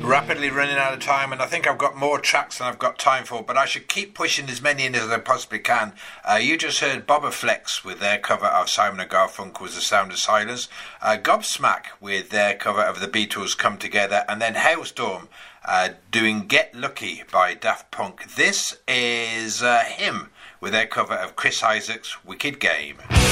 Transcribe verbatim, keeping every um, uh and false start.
Rapidly running out of time, and I think I've got more tracks than I've got time for, but I should keep pushing as many in as I possibly can. Uh, you just heard Bobba Flex with their cover of Simon and Garfunkel's The Sound of Silence, uh, Gobsmack with their cover of The Beatles' Come Together, and then Hailstorm uh, doing Get Lucky by Daft Punk. This is uh, Him with their cover of Chris Isaak's Wicked Game.